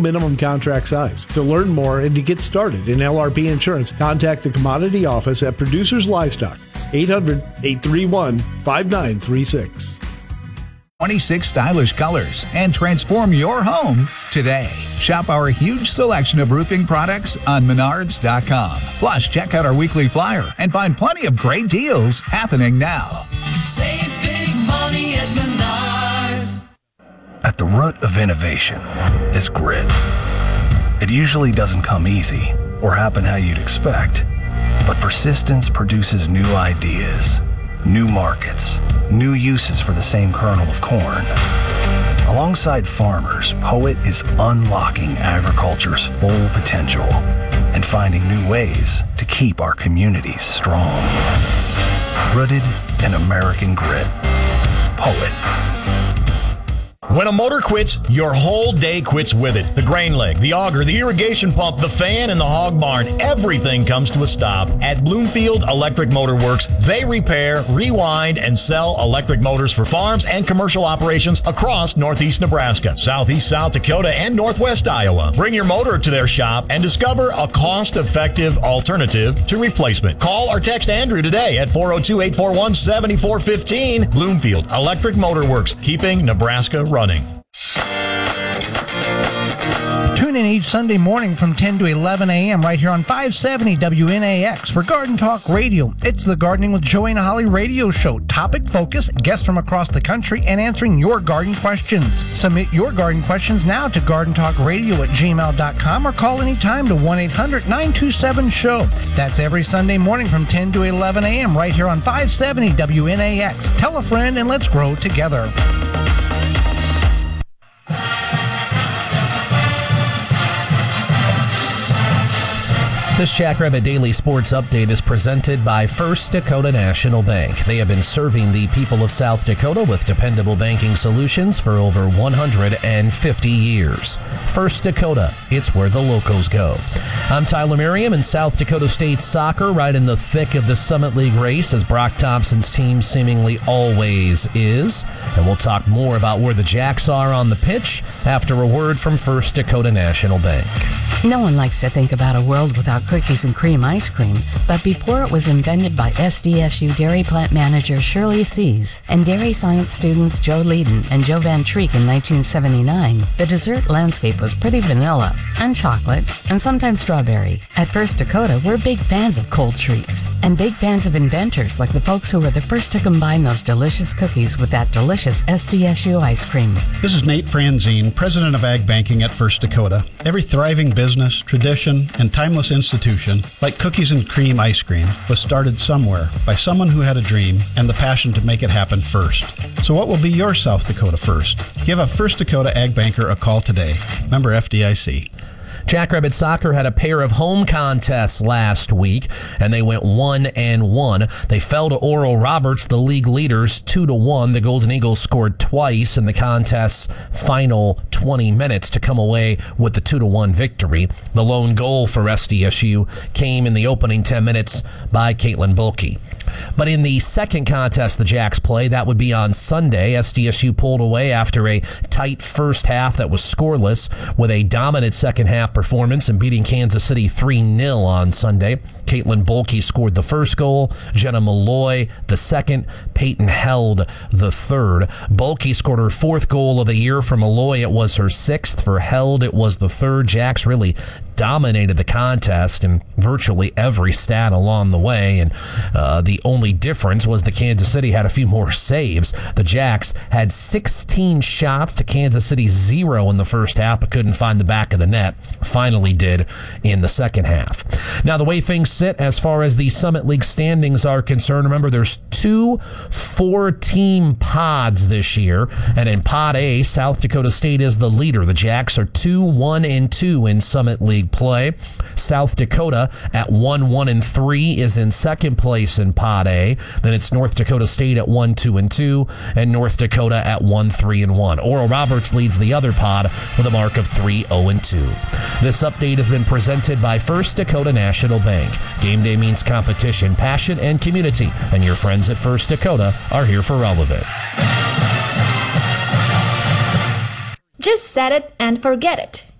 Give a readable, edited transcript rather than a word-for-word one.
minimum contract size. To learn more and to get started in LRP insurance, contact the Commodity Office at Producers Livestock, 800-831-5936. 26 stylish colors and transform your home today. Shop our huge selection of roofing products on Menards.com. Plus, check out our weekly flyer and find plenty of great deals happening now. Save big money at Menards. At the root of innovation is grit. It usually doesn't come easy or happen how you'd expect, but persistence produces new ideas, new markets, new uses for the same kernel of corn. Alongside farmers, Poet is unlocking agriculture's full potential and finding new ways to keep our communities strong. Rooted in American grit. Poet. When a motor quits, your whole day quits with it. The grain leg, the auger, the irrigation pump, the fan, and the hog barn, everything comes to a stop. At Bloomfield Electric Motor Works, they repair, rewind, and sell electric motors for farms and commercial operations across northeast Nebraska, southeast South Dakota, and northwest Iowa. Bring your motor to their shop and discover a cost-effective alternative to replacement. Call or text Andrew today at 402-841-7415. Bloomfield Electric Motor Works, keeping Nebraska running. Tune in each Sunday morning from 10 to 11 a.m. right here on 570 WNAX for Garden Talk Radio. It's the Gardening with Joey and Holly radio show. Topic focus, guests from across the country, and answering your garden questions. Submit your garden questions now to gardentalkradio@gmail.com or call anytime to 1-800-927-SHOW. That's every Sunday morning from 10 to 11 a.m. right here on 570 WNAX. Tell a friend and let's grow together. This Jackrabbit Daily Sports Update is presented by First Dakota National Bank. They have been serving the people of South Dakota with dependable banking solutions for over 150 years. First Dakota, it's where the locals go. I'm Tyler Merriam, and South Dakota State soccer right in the thick of the Summit League race, as Brock Thompson's team seemingly always is. And we'll talk more about where the Jacks are on the pitch after a word from First Dakota National Bank. No one likes to think about a world without cookies and cream ice cream, but before it was invented by SDSU dairy plant manager Shirley Sees and dairy science students Joe Leeden and Joe Van Treek in 1979, the dessert landscape was pretty vanilla and chocolate and sometimes strawberry. At First Dakota, we're big fans of cold treats and big fans of inventors like the folks who were the first to combine those delicious cookies with that delicious SDSU ice cream. This is Nate Franzine, president of Ag Banking at First Dakota. Every thriving business, tradition, and timeless institution like cookies and cream ice cream was started somewhere by someone who had a dream and the passion to make it happen first. So what will be your South Dakota first? Give a First Dakota Ag Banker a call today. Member FDIC. Jackrabbit Soccer had a pair of home contests last week, and they went 1-1. They fell to Oral Roberts, the league leaders, 2-1. The Golden Eagles scored twice in the contest's final 20 minutes to come away with the 2-1 victory. The lone goal for SDSU came in the opening 10 minutes by Caitlin Bulkey. But in the second contest the Jacks play, that would be on Sunday, SDSU pulled away after a tight first half that was scoreless with a dominant second half performance and beating Kansas City 3-0 on Sunday. Caitlin Bulkey scored the first goal, Jenna Malloy the second, Peyton Held the third. Bulkey scored her fourth goal of the year. For Malloy, it was her sixth. For Held, it was the third. Jacks really dominated the contest in virtually every stat along the way, and the only difference was that Kansas City had a few more saves. The Jacks had 16 shots to Kansas City's 0 in the first half, but couldn't find the back of the net. Finally did in the second half. Now, the way things sit as far as the Summit League standings are concerned, remember there's 2 4-team pods this year, and in Pod A, South Dakota State is the leader. The Jacks are 2-1-2 in Summit League play. South Dakota at 1-1-3 is in second place in Pod A. Then it's North Dakota State at 1-2-2 and North Dakota at 1-3-1. Oral Roberts leads the other pod with a mark of 3-0-2. This update has been presented by First Dakota National Bank. Game day means competition, passion, and community, and your friends at First Dakota are here for all of it. Just set it and forget it.